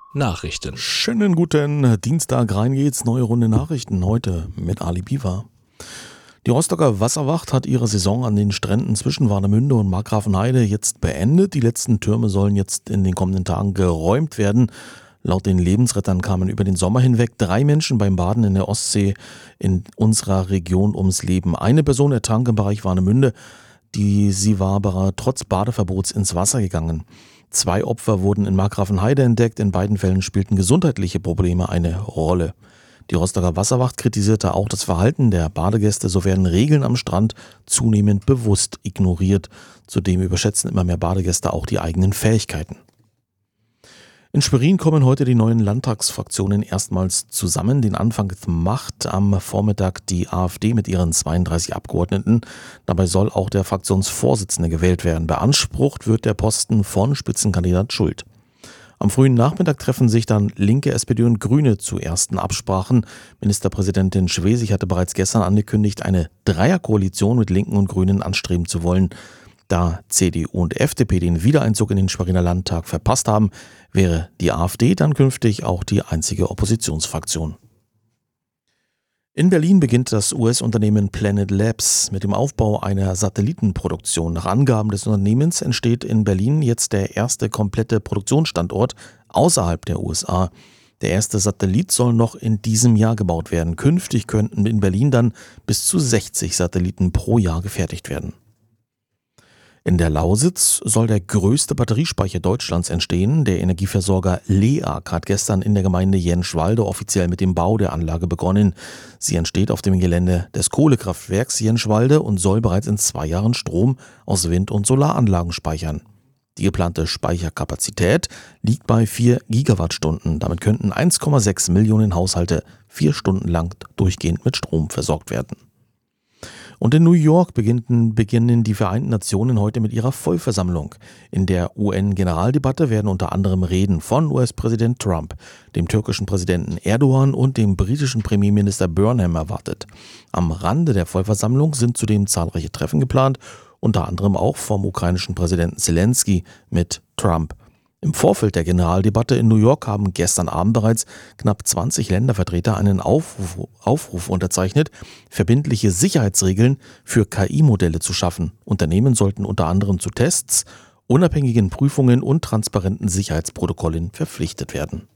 Nachrichten. Schönen guten Dienstag, rein geht's. Neue Runde Nachrichten heute mit Ali Biwa. Die Rostocker Wasserwacht hat ihre Saison an den Stränden zwischen Warnemünde und Markgrafenheide jetzt beendet. Die letzten Türme sollen jetzt in den kommenden Tagen geräumt werden. Laut den Lebensrettern kamen über den Sommer hinweg 3 Menschen beim Baden in der Ostsee in unserer Region ums Leben. Eine Person ertrank im Bereich Warnemünde. Sie war aber trotz Badeverbots ins Wasser gegangen. 2 Opfer wurden in Markgrafenheide entdeckt. In beiden Fällen spielten gesundheitliche Probleme eine Rolle. Die Rostocker Wasserwacht kritisierte auch das Verhalten der Badegäste. So werden Regeln am Strand zunehmend bewusst ignoriert. Zudem überschätzen immer mehr Badegäste auch die eigenen Fähigkeiten. In Schwerin kommen heute die neuen Landtagsfraktionen erstmals zusammen. Den Anfang macht am Vormittag die AfD mit ihren 32 Abgeordneten. Dabei soll auch der Fraktionsvorsitzende gewählt werden. Beansprucht wird der Posten von Spitzenkandidat Schult. Am frühen Nachmittag treffen sich dann Linke, SPD und Grüne zu ersten Absprachen. Ministerpräsidentin Schwesig hatte bereits gestern angekündigt, eine Dreierkoalition mit Linken und Grünen anstreben zu wollen. Da CDU und FDP den Wiedereinzug in den Schweriner Landtag verpasst haben, wäre die AfD dann künftig auch die einzige Oppositionsfraktion. In Berlin beginnt das US-Unternehmen Planet Labs mit dem Aufbau einer Satellitenproduktion. Nach Angaben des Unternehmens entsteht in Berlin jetzt der erste komplette Produktionsstandort außerhalb der USA. Der erste Satellit soll noch in diesem Jahr gebaut werden. Künftig könnten in Berlin dann bis zu 60 Satelliten pro Jahr gefertigt werden. In der Lausitz soll der größte Batteriespeicher Deutschlands entstehen. Der Energieversorger LEAG hat gestern in der Gemeinde Jenschwalde offiziell mit dem Bau der Anlage begonnen. Sie entsteht auf dem Gelände des Kohlekraftwerks Jenschwalde und soll bereits in 2 Jahren Strom aus Wind- und Solaranlagen speichern. Die geplante Speicherkapazität liegt bei 4 Gigawattstunden. Damit könnten 1,6 Millionen Haushalte 4 Stunden lang durchgehend mit Strom versorgt werden. Und in New York beginnen die Vereinten Nationen heute mit ihrer Vollversammlung. In der UN-Generaldebatte werden unter anderem Reden von US-Präsident Trump, dem türkischen Präsidenten Erdogan und dem britischen Premierminister Burnham erwartet. Am Rande der Vollversammlung sind zudem zahlreiche Treffen geplant, unter anderem auch vom ukrainischen Präsidenten Zelensky mit Trump. Im Vorfeld der Generaldebatte in New York haben gestern Abend bereits knapp 20 Ländervertreter einen Aufruf unterzeichnet, verbindliche Sicherheitsregeln für KI-Modelle zu schaffen. Unternehmen sollten unter anderem zu Tests, unabhängigen Prüfungen und transparenten Sicherheitsprotokollen verpflichtet werden.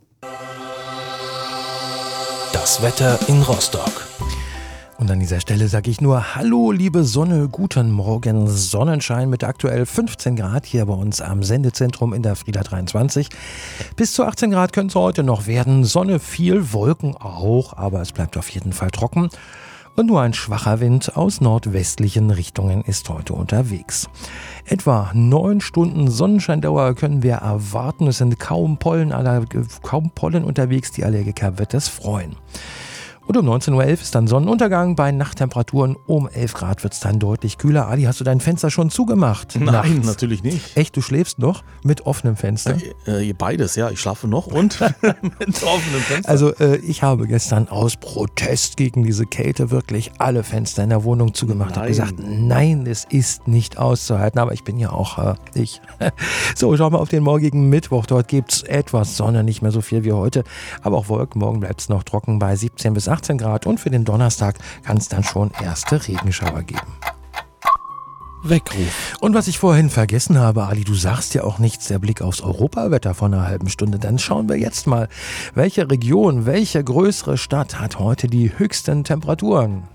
Das Wetter in Rostock. Und an dieser Stelle sage ich nur Hallo liebe Sonne, guten Morgen, Sonnenschein mit aktuell 15 Grad hier bei uns am Sendezentrum in der Frieda 23. Bis zu 18 Grad können es heute noch werden, Sonne viel, Wolken auch, aber es bleibt auf jeden Fall trocken. Und nur ein schwacher Wind aus nordwestlichen Richtungen ist heute unterwegs. Etwa 9 Stunden Sonnenscheindauer können wir erwarten, es sind kaum Pollen unterwegs, die Allergiker wird es freuen. Und um 19.11 Uhr ist dann Sonnenuntergang. Bei Nachttemperaturen um 11 Grad wird es dann deutlich kühler. Adi, hast du dein Fenster schon zugemacht? Nein, natürlich nicht. Echt, du schläfst noch mit offenem Fenster? Beides, ja. Ich schlafe noch und mit offenem Fenster. Also ich habe gestern aus Protest gegen diese Kälte wirklich alle Fenster in der Wohnung zugemacht. Ich habe gesagt, nein, es ist nicht auszuhalten. Aber ich bin ja auch ich. So, schauen wir auf den morgigen Mittwoch. Dort gibt es etwas Sonne, nicht mehr so viel wie heute. Aber auch Wolken. Morgen bleibt es noch trocken bei 17 bis 18 Grad und für den Donnerstag kann es dann schon erste Regenschauer geben. Weckruf. Und was ich vorhin vergessen habe, Ali, du sagst ja auch nichts, der Blick aufs Europawetter von einer halben Stunde. Dann schauen wir jetzt mal, welche Region, welche größere Stadt hat heute die höchsten Temperaturen?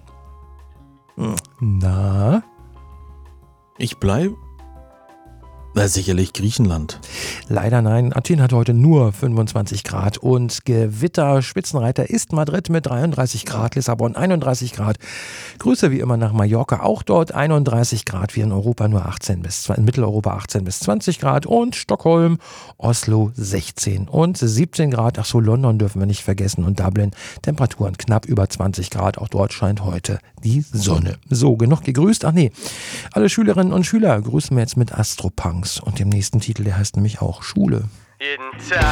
Na? Ich bleibe... sicherlich Griechenland. Leider nein. Athen hat heute nur 25 Grad und Gewitter. Spitzenreiter ist Madrid mit 33 Grad, Lissabon 31 Grad. Grüße wie immer nach Mallorca, auch dort 31 Grad, wie in Mitteleuropa 18 bis 20 Grad und Stockholm, Oslo 16 und 17 Grad. Ach so, London dürfen wir nicht vergessen und Dublin, Temperaturen knapp über 20 Grad. Auch dort scheint heute die Sonne. So, genug gegrüßt. Ach nee, alle Schülerinnen und Schüler grüßen wir jetzt mit Astropunks und dem nächsten Titel, der heißt nämlich auch Schule. Jeden Tag